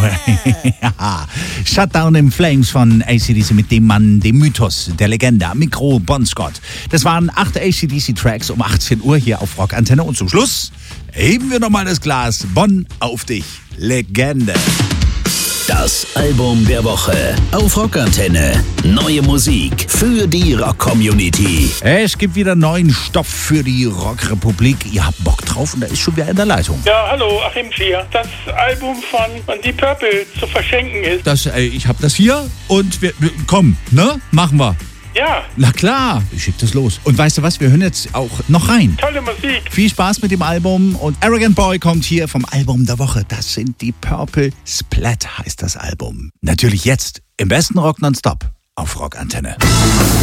Ja. Shutdown in Flames von AC/DC mit dem Mann, dem Mythos, der Legende am Mikro, Bon Scott. Das waren 8 AC/DC-Tracks um 18 Uhr hier auf Rock Antenne. Und zum Schluss heben wir nochmal das Glas. Bon, auf dich, Legende. Das Album der Woche auf Rock Antenne. Neue Musik für die Rock-Community. Es gibt wieder neuen Stoff für die Rockrepublik. Ihr habt Bock drauf und da ist schon wieder in der Leitung. Ja, hallo, Achim Schier. Das Album von Deep Purple zu verschenken ist. Ich hab das hier und komm, ne? Machen wir. Ja. Na klar, ich schick das los. Und weißt du was, wir hören jetzt auch noch rein. Tolle Musik. Viel Spaß mit dem Album und Arrogant Boy kommt hier vom Album der Woche. Das sind die Purple. Splat heißt das Album. Natürlich jetzt im besten Rock nonstop auf Rock Antenne.